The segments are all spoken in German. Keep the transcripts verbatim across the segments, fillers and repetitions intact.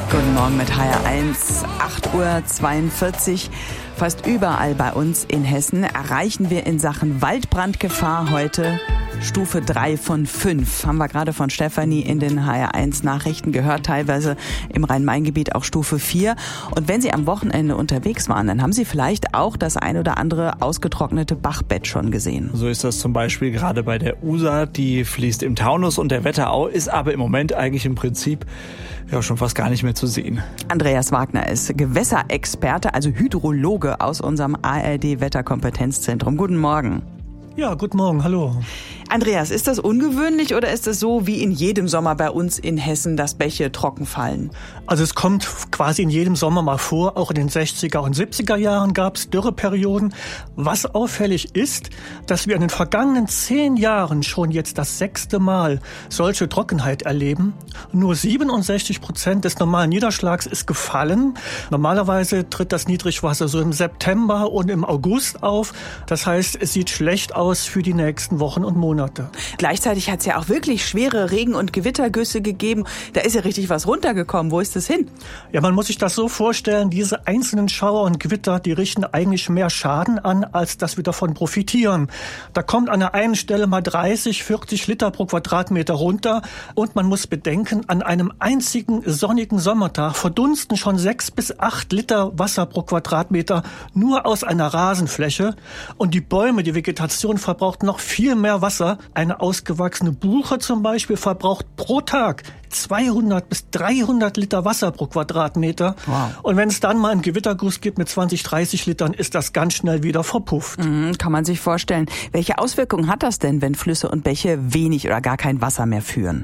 Guten Morgen mit H R eins, acht Uhr zweiundvierzig. Fast überall bei uns in Hessen erreichen wir in Sachen Waldbrandgefahr heute Stufe drei von fünf. Haben wir gerade von Stefanie in den H R eins Nachrichten gehört, teilweise im Rhein-Main-Gebiet auch Stufe vier. Und wenn Sie am Wochenende unterwegs waren, dann haben Sie vielleicht auch das ein oder andere ausgetrocknete Bachbett schon gesehen. So ist das zum Beispiel gerade bei der Usa, die fließt im Taunus und der Wetterau, ist aber im Moment eigentlich im Prinzip ja schon fast gar nicht mehr zu sehen. Andreas Wagner ist Gewässerexperte, also Hydrologe aus unserem A R D-Wetterkompetenzzentrum. Guten Morgen. Ja, guten Morgen, hallo. Andreas, ist das ungewöhnlich oder ist es so wie in jedem Sommer bei uns in Hessen, dass Bäche trocken fallen? Also es kommt quasi in jedem Sommer mal vor, auch in den sechziger und siebziger Jahren gab es Dürreperioden. Was auffällig ist, dass wir in den vergangenen zehn Jahren schon jetzt das sechste Mal solche Trockenheit erleben. Nur siebenundsechzig Prozent des normalen Niederschlags ist gefallen. Normalerweise tritt das Niedrigwasser so im September und im August auf. Das heißt, es sieht schlecht aus für die nächsten Wochen und Monate. Gleichzeitig hat es ja auch wirklich schwere Regen- und Gewittergüsse gegeben. Da ist ja richtig was runtergekommen. Wo ist das hin? Ja, man muss sich das so vorstellen, diese einzelnen Schauer und Gewitter, die richten eigentlich mehr Schaden an, als dass wir davon profitieren. Da kommt an der einen Stelle mal dreißig, vierzig Liter pro Quadratmeter runter. Und man muss bedenken, an einem einzigen sonnigen Sommertag verdunsten schon sechs bis acht Liter Wasser pro Quadratmeter nur aus einer Rasenfläche. Und die Bäume, die Vegetation verbraucht noch viel mehr Wasser. Eine ausgewachsene Buche zum Beispiel verbraucht pro Tag zweihundert bis dreihundert Liter Wasser pro Quadratmeter. Wow. Und wenn es dann mal einen Gewitterguss gibt mit zwanzig, dreißig Litern, ist das ganz schnell wieder verpufft. Mhm, kann man sich vorstellen. Welche Auswirkungen hat das denn, wenn Flüsse und Bäche wenig oder gar kein Wasser mehr führen?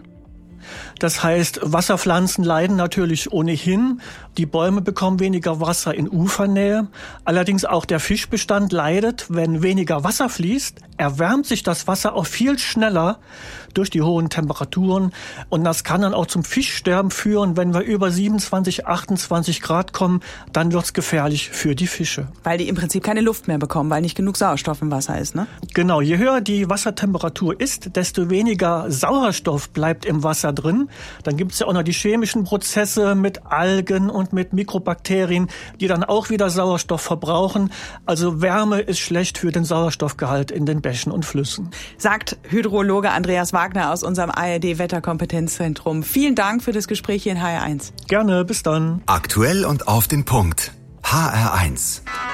Das heißt, Wasserpflanzen leiden natürlich ohnehin. Die Bäume bekommen weniger Wasser in Ufernähe. Allerdings auch der Fischbestand leidet. Wenn weniger Wasser fließt, erwärmt sich das Wasser auch viel schneller durch die hohen Temperaturen. Und das kann dann auch zum Fischsterben führen. Wenn wir über siebenundzwanzig, achtundzwanzig Grad kommen, dann wird's gefährlich für die Fische. Weil die im Prinzip keine Luft mehr bekommen, weil nicht genug Sauerstoff im Wasser ist, ne? Genau, je höher die Wassertemperatur ist, desto weniger Sauerstoff bleibt im Wasser drin. Dann gibt's ja auch noch die chemischen Prozesse mit Algen und mit Mikrobakterien, die dann auch wieder Sauerstoff verbrauchen. Also Wärme ist schlecht für den Sauerstoffgehalt in den Bächen und Flüssen. Sagt Hydrologe Andreas Wagner aus unserem A R D-Wetterkompetenzzentrum. Vielen Dank für das Gespräch hier in H R eins. Gerne, bis dann. Aktuell und auf den Punkt. H R eins.